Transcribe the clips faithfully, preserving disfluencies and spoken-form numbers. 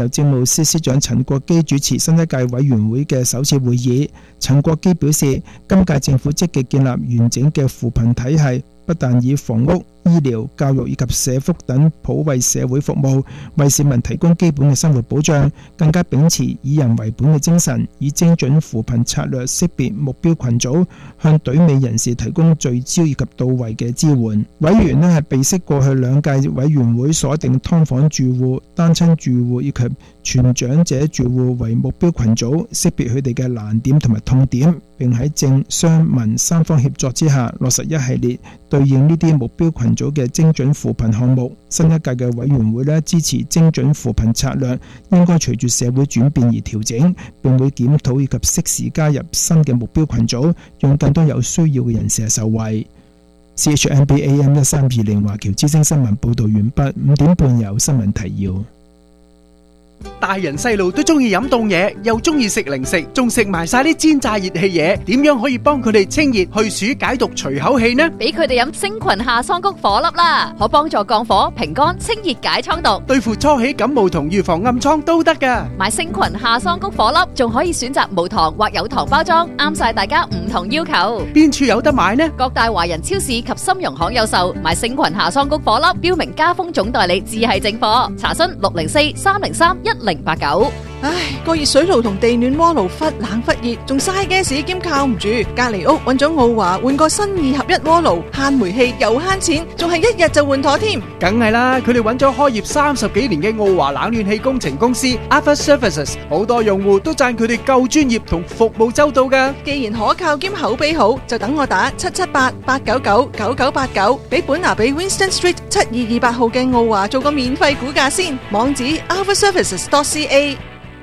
由政務司司長陳國基主持新一屆委員會嘅首次會議。陳國基表示，今屆政府積極建立完整嘅扶貧體系，不但以房屋、醫療、教育以及社福等普惠社會服務，為市民提供基本嘅生活保障，更加秉持以人為本嘅精神，以精準扶貧策略識別目標群組，向隊尾人士提供聚焦以及到位嘅支援。委員呢係備悉過去兩屆委員會鎖定劏房住戶、單親住戶以及全長者住戶為目標群組，識別佢哋嘅難點同埋痛點，並喺政商民三方協作之下，落實一系列對應呢啲目標群組嘅精準扶貧項目。新一屆嘅委員會呢支持精準扶貧策略應該隨住社會轉變而調整，並會檢討以及適時加入新嘅目標群組，讓更多有需要嘅人士受惠。C H N B A M 一三二零華僑之聲新聞報道完畢，五點半有新聞提要。 大人細路都中意飲凍嘢，又中意食零食，仲食埋晒啲煎炸熱氣嘢，點樣可以幫佢哋清熱去暑解毒除口氣呢？ 俾佢哋飲星群夏桑菊火粒啦，可幫助降火平肝清熱解瘡毒， 對付初起感冒同預防暗瘡都得噶。 買星群夏桑菊火粒仲可以選擇無糖或有糖包裝，啱晒大家唔同要求。 邊處有得買呢？ 各大華人超市及參融行有售。買星群夏桑菊火粒，標明家風總代理，只係正貨。查詢六零四三零三一零八九。 唉，個熱水爐同地暖鍋爐忽冷忽熱，仲嘥 gas 兼靠唔住。隔籬屋揾咗奧華換個新二合一鍋爐，慳煤氣又慳錢，仲係一日就換妥添。 梗係啦，佢哋揾咗開業三十幾年嘅奧華冷暖氣工程公司 Alpha Services， 好多用戶都讚佢哋夠專業同服務周到噶。 既然可靠兼口碑好，就等我打七七八八九九九九八九，俾本拿比 Winston Street 七二二八號嘅奧華做個免費估價先。網址 alpha services dot c a。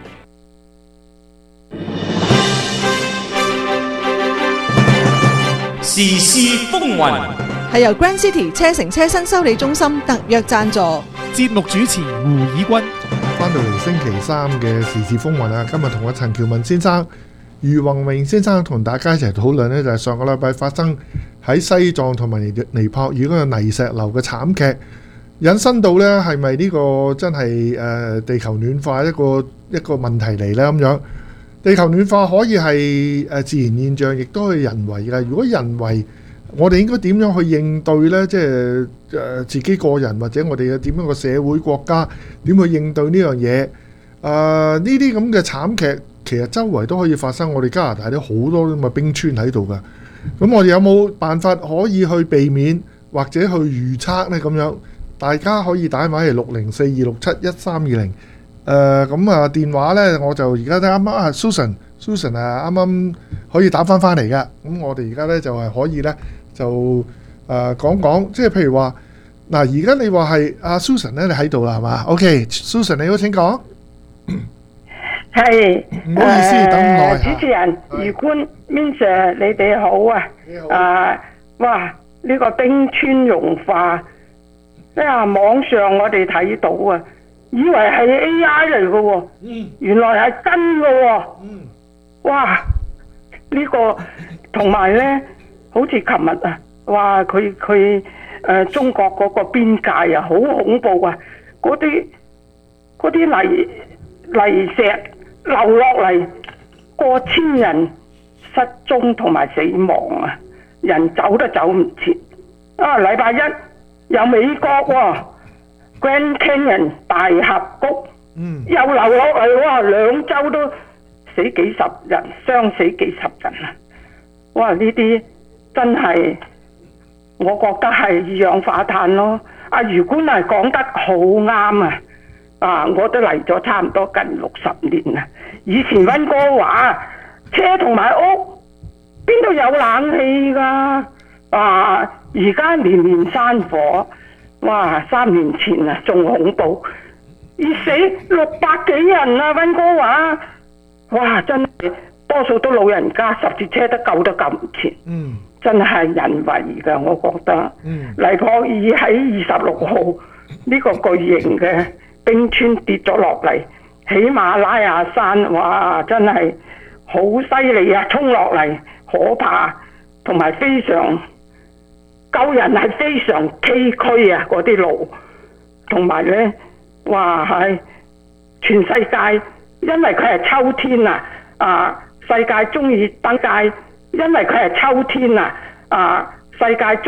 時事風雲係由 Grand City 車城車新修理中心特約贊助。 節目主持胡以軍。 翻到嚟星期三嘅時事風雲啊，今日同阿陳喬文先生、余宏榮先生同大家一齊討論呢，就係上個禮拜發生喺西藏同埋尼泊爾嗰個泥石流嘅慘劇，引申到呢係咪呢個真係誒地球暖化一個一個問題嚟呢？咁樣地球暖化可以係誒自然現象，亦都係人為嘅。如果人為，我哋應該點樣去應對呢？即係誒自己個人或者我哋嘅點樣個社會國家點去應對呢樣嘢？誒呢啲咁嘅慘劇，其實周圍都可以發生。我哋加拿大都好多咁嘅冰川喺度㗎。咁我哋有冇辦法可以去避免或者去預測呢？咁樣大家可以打電話係六零四二六七一三二零。誒咁啊電話呢，我就而家都啱啱啊 Susan，Susan 啊啱啱可以打翻翻嚟㗎。咁我哋而家呢，就係可以呢，就誒講講，即係譬如話嗱，而家你話係阿 Susan 呢，你喺度啦係嘛 ？OK，Susan 你好請講。 係唔好意思等耐。 主持人余官 Min Sir 你哋好啊！ 你好。 啊哇！呢個冰川融化，即係網上我哋睇到啊。以為係 A I 嚟嘅喎，嗯，原來係真嘅喎，嗯，哇！呢個同埋咧，好似琴日啊，哇！佢佢誒中國嗰個邊界啊，好恐怖啊！嗰啲嗰啲泥泥石流落嚟，過千人失蹤同埋死亡啊，人走都走唔切。啊，禮拜一有美國喎。Grand Canyon 大峽谷，嗯，又流落嚟，哇！兩周都死幾十人，傷死幾十人啊！哇！呢啲真係，我覺得係二氧化碳咯。阿余官係講得好啱啊！啊，我都嚟咗差唔多近六十年啦。以前溫哥華車同埋屋邊度有冷氣㗎？啊！而家年年山火。哇！三年前啊，仲恐怖，熱死六百幾人啊！溫哥華，哇！真係多數都老人家，十字車都救得救唔切。嗯，真係人為㗎，我覺得。嗯，黎博爾喺二十六號呢個巨型嘅冰川跌咗落嚟，喜馬拉雅山，哇！真係好犀利啊，衝落嚟可怕，同埋非常。救人係非常崎嶇啊！嗰啲路，同埋呢，哇係全世界因為佢係秋天啊，啊世界中意燈界，因為佢係秋天啊，啊世界中